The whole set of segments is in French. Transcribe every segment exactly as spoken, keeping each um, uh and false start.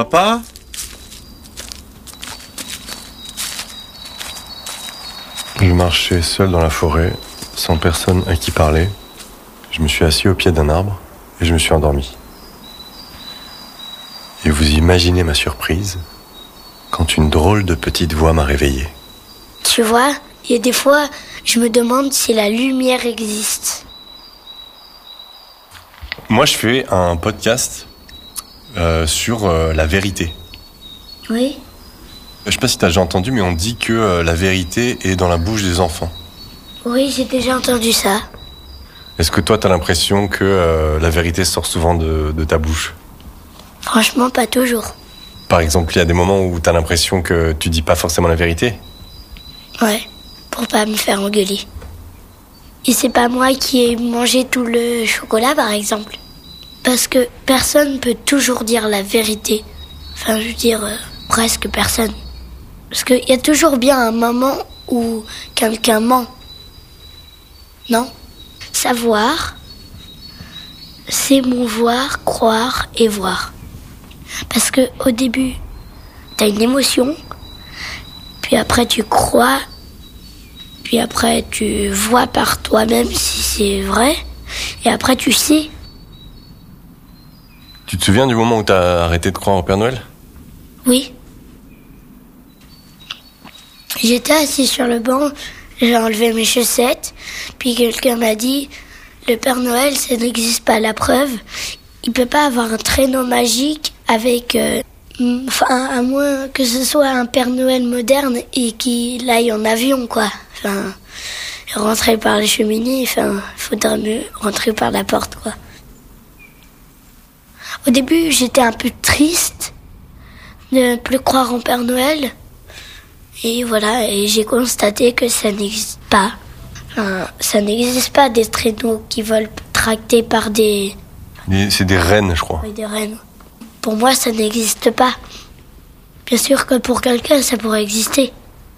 Papa ? Je marchais seul dans la forêt, sans personne à qui parler. Je me suis assis au pied d'un arbre et je me suis endormi. Et vous imaginez ma surprise quand une drôle de petite voix m'a réveillé. Tu vois, il y a des fois, je me demande si la lumière existe. Moi, je fais un podcast euh, sur euh, la vérité. Oui. Je sais pas si t'as déjà entendu, mais on dit que euh, la vérité est dans la bouche des enfants. Oui, j'ai déjà entendu ça. Est-ce que toi, t'as l'impression que euh, la vérité sort souvent de, de ta bouche ? Franchement, pas toujours. Par exemple, il y a des moments où t'as l'impression que tu dis pas forcément la vérité ? Ouais, pour pas me faire engueuler. Et c'est pas moi qui ai mangé tout le chocolat, par exemple. Parce que personne peut toujours dire la vérité. Enfin, je veux dire, euh, presque personne. Parce qu'il y a toujours bien un moment où quelqu'un ment. Non ? Savoir, c'est mouvoir, croire et voir. Parce que au début, t'as une émotion, puis après tu crois, puis après tu vois par toi-même si c'est vrai, et après tu sais. Tu te souviens du moment où t'as arrêté de croire au Père Noël ? Oui. J'étais assis sur le banc, j'ai enlevé mes chaussettes, puis quelqu'un m'a dit « Le Père Noël, ça n'existe pas, la preuve. Il peut pas avoir un traîneau magique avec... Euh, enfin, à moins que ce soit un Père Noël moderne et qu'il aille en avion, quoi. Enfin, rentrer par les cheminées, enfin, faudrait mieux rentrer par la porte, quoi. » Au début, j'étais un peu triste de ne plus croire en Père Noël. Et voilà, et j'ai constaté que ça n'existe pas. Enfin, ça n'existe pas des traîneaux qui volent tractés par des... C'est des rennes, je crois. Oui, des rennes. Pour moi, ça n'existe pas. Bien sûr que pour quelqu'un, ça pourrait exister.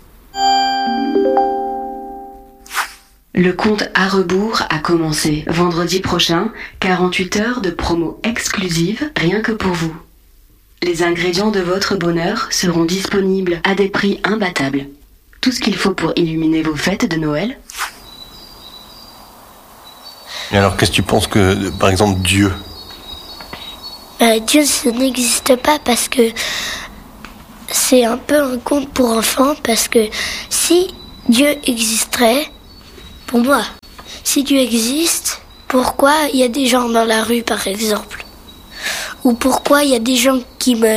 Le compte à rebours a commencé. Vendredi prochain, quarante-huit heures de promo exclusive, rien que pour vous. Les ingrédients de votre bonheur seront disponibles à des prix imbattables. Tout ce qu'il faut pour illuminer vos fêtes de Noël. Et alors, qu'est-ce que tu penses que, par exemple, Dieu ? Euh, Dieu, ça n'existe pas parce que c'est un peu un conte pour enfants. Parce que si Dieu existerait, pour moi, si Dieu existe, pourquoi il y a des gens dans la rue, par exemple ? Ou pourquoi il y a des gens qui meurent ?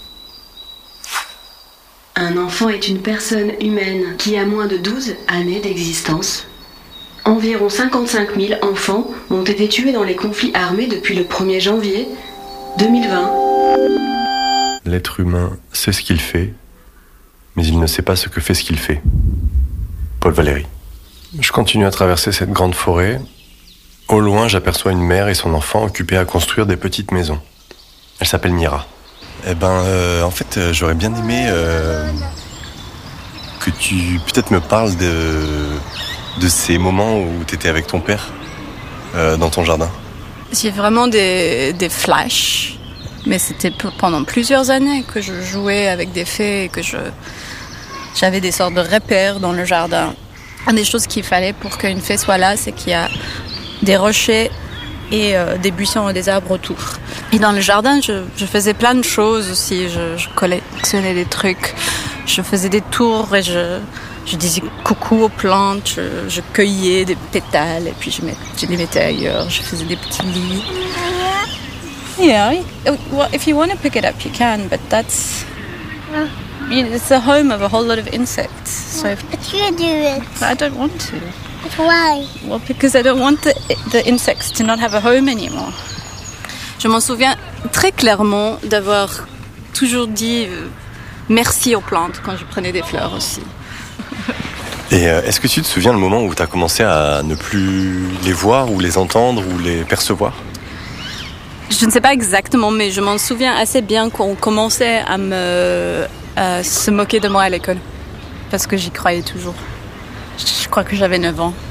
Un enfant est une personne humaine qui a moins de douze années d'existence. Environ cinquante-cinq mille enfants ont été tués dans les conflits armés depuis le premier janvier deux mille vingt. L'être humain sait ce qu'il fait, mais il ne sait pas ce que fait ce qu'il fait. Paul Valéry. Je continue à traverser cette grande forêt. Au loin, j'aperçois une mère et son enfant occupés à construire des petites maisons. Elle s'appelle Mira. Eh ben, euh, en fait, euh, j'aurais bien aimé euh, que tu peut-être me parles de, de ces moments où tu étais avec ton père euh, dans ton jardin. J'ai vraiment des, des flashs, mais c'était pendant plusieurs années que je jouais avec des fées et que je, j'avais des sortes de repères dans le jardin. Une des choses qu'il fallait pour qu'une fée soit là, c'est qu'il y a des rochers et euh, des buissons et des arbres autour. Et dans le jardin, je, je faisais plein de choses aussi. Je, je collectionnais des trucs, je faisais des tours et je, je disais coucou aux plantes, je, je cueillais des pétales et puis je, met, je les mettais ailleurs. Je faisais des petits lits. Yeah, well, if you want to pick it up, you can, but that's... It's the home of a whole lot of insects. So if, But you do it. I don't want to. But why? Well, because I don't want the, the insects to not have a home anymore. Je m'en souviens très clairement d'avoir toujours dit euh, merci aux plantes quand je prenais des fleurs aussi. Et euh, est-ce que tu te souviens le moment où tu as commencé à ne plus les voir ou les entendre ou les percevoir ? Je ne sais pas exactement, mais je m'en souviens assez bien qu'on commençait à me à se moquer de moi à l'école. Parce que j'y croyais toujours. Je crois que j'avais neuf ans.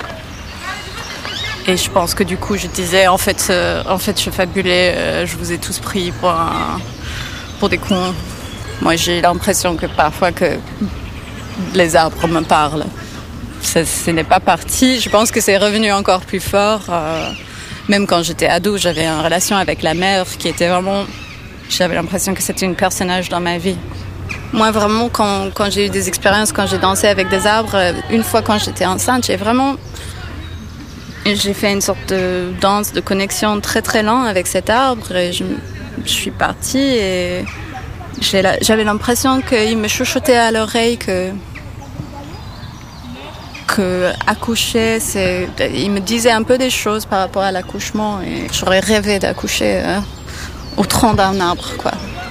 Et je pense que du coup, je disais, en fait, euh, en fait je fabulais, euh, je vous ai tous pris pour un, pour des cons. Moi, j'ai l'impression que parfois que les arbres me parlent. Ça, ce n'est pas parti. Je pense que c'est revenu encore plus fort. Euh, même quand j'étais ado, j'avais une relation avec la mer qui était vraiment... J'avais l'impression que c'était un personnage dans ma vie. Moi, vraiment, quand, quand j'ai eu des expériences, quand j'ai dansé avec des arbres, une fois quand j'étais enceinte, j'ai vraiment... J'ai fait une sorte de danse, de connexion très très lente avec cet arbre. Et je, je suis partie et j'ai la, j'avais l'impression qu'il me chuchotait à l'oreille que... que accoucher, c'est... Il me disait un peu des choses par rapport à l'accouchement. Et j'aurais rêvé d'accoucher euh, au tronc d'un arbre, quoi.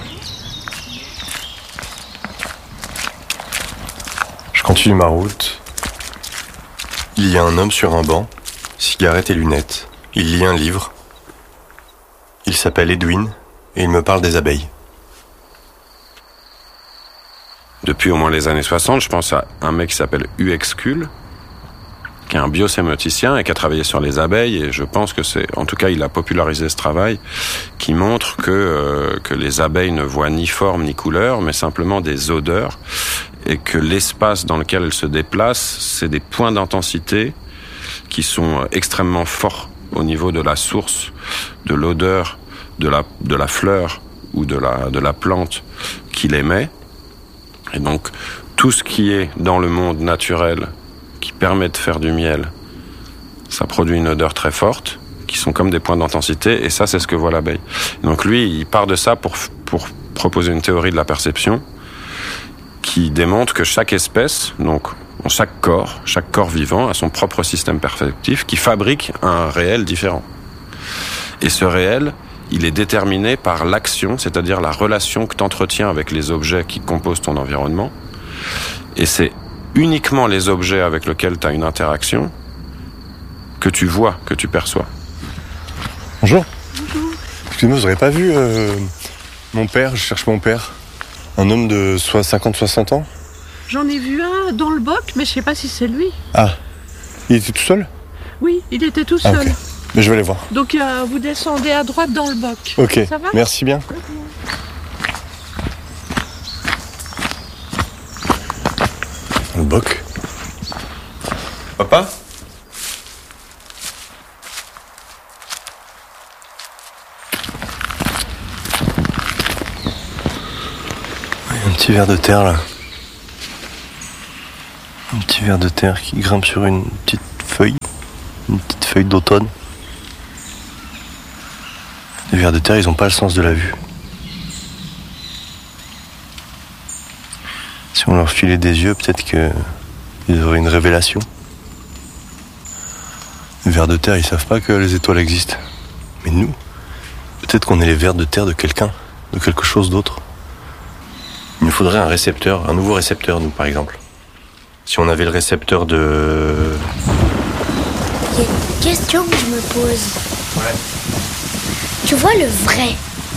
Je continue ma route. Il y a un homme sur un banc, cigarette et lunettes. Il lit un livre. Il s'appelle Edwin et il me parle des abeilles. Depuis au moins les années soixante, je pense à un mec qui s'appelle Uexküll, qui est un biosémioticien et qui a travaillé sur les abeilles, et je pense que c'est, en tout cas, il a popularisé ce travail qui montre que euh, que les abeilles ne voient ni forme ni couleur, mais simplement des odeurs, et que l'espace dans lequel elles se déplacent, c'est des points d'intensité qui sont extrêmement forts au niveau de la source, de l'odeur, de la de la fleur ou de la de la plante qu'il émet. Et donc tout ce qui est dans le monde naturel qui permet de faire du miel, ça produit une odeur très forte, qui sont comme des points d'intensité, et ça, c'est ce que voit l'abeille. Et donc lui, il part de ça pour, pour proposer une théorie de la perception qui démontre que chaque espèce, donc chaque corps, chaque corps vivant a son propre système perceptif qui fabrique un réel différent. Et ce réel, il est déterminé par l'action, c'est-à-dire la relation que tu entretiens avec les objets qui composent ton environnement. Et c'est uniquement les objets avec lesquels tu as une interaction que tu vois, que tu perçois. Bonjour. Bonjour. Excusez-moi, vous n'aurez pas vu euh, mon père, je cherche mon père. Un homme de cinquante soixante ans. J'en ai vu un dans le boc, mais je sais pas si c'est lui. Ah, il était tout seul ? Oui, il était tout seul. Ah, okay. Mais je vais aller voir. Donc euh, vous descendez à droite dans le boc. Ok, ça va ? Merci bien. Le boc. Papa ? Un petit ver de terre là. Un petit ver de terre qui grimpe sur une petite feuille. Une petite feuille d'automne. Les vers de terre, ils n'ont pas le sens de la vue. Si on leur filait des yeux, peut-être qu'ils auraient une révélation. Les vers de terre, ils savent pas que les étoiles existent. Mais nous, peut-être qu'on est les vers de terre de quelqu'un, de quelque chose d'autre. Il nous faudrait un récepteur, un nouveau récepteur, nous, par exemple. Si on avait le récepteur de... Il y a une question que je me pose. Ouais. Tu vois le vrai.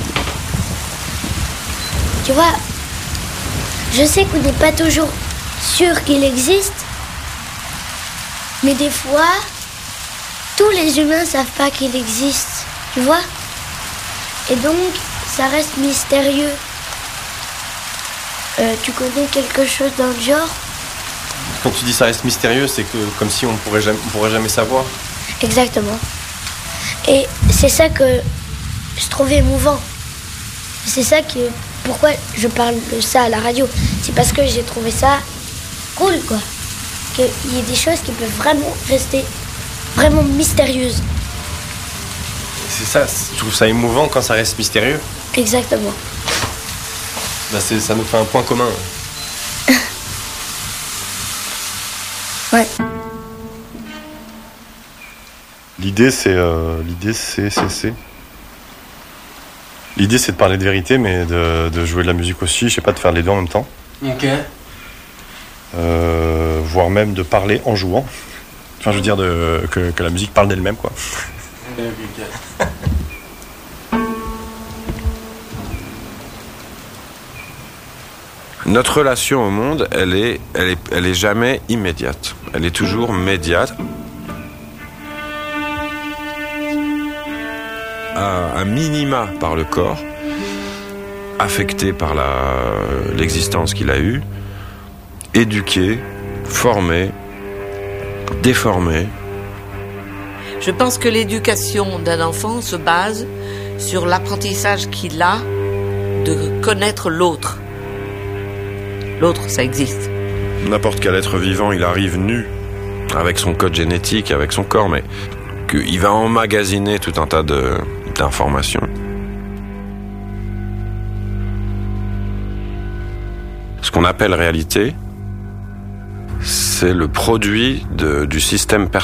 Tu vois, je sais qu'on n'est pas toujours sûr qu'il existe, mais des fois, tous les humains savent pas qu'il existe, tu vois. Et donc, ça reste mystérieux. Euh, tu connais quelque chose dans le genre ? Quand tu dis ça reste mystérieux, c'est que comme si on pourrait jamais, on pourrait jamais savoir. Exactement. Et c'est ça que je trouve émouvant. C'est ça que pourquoi je parle de ça à la radio. C'est parce que j'ai trouvé ça cool, quoi. Qu'il y ait des choses qui peuvent vraiment rester vraiment mystérieuses. C'est ça, je trouve ça émouvant quand ça reste mystérieux. Exactement. Bah c'est, ça nous fait un point commun. Ouais. L'idée c'est, euh, l'idée c'est, c'est, c'est. L'idée c'est de parler de vérité, mais de, de jouer de la musique aussi. Je sais pas, de faire les deux en même temps. Ok. Euh, voire même de parler en jouant. Enfin, je veux dire de, que, que la musique parle d'elle-même, quoi. Ok. Notre relation au monde, elle est, elle est, elle est jamais immédiate. Elle est toujours médiate. À un minima par le corps, affecté par la, l'existence qu'il a eue, éduqué, formé, déformé. Je pense que l'éducation d'un enfant se base sur l'apprentissage qu'il a de connaître l'autre. L'autre, ça existe. N'importe quel être vivant, il arrive nu, avec son code génétique, avec son corps, mais qu'il va emmagasiner tout un tas de, d'informations. Ce qu'on appelle réalité, c'est le produit de, du système personnel.